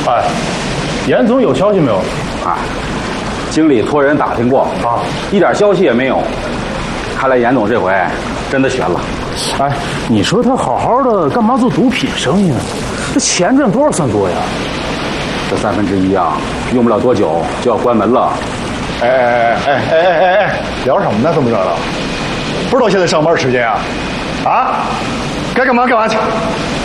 哎，严总有消息没有？ 啊，经理托人打听过啊，一点消息也没有。看来严总这回真的悬了。 哎，你说他好好的，干嘛做毒品生意呢？这钱挣多少算多呀？ 这1/3啊，用不了多久就要关门了。 哎，聊什么呢？这么热闹，不知道现在上班时间啊？啊，该干嘛干嘛去。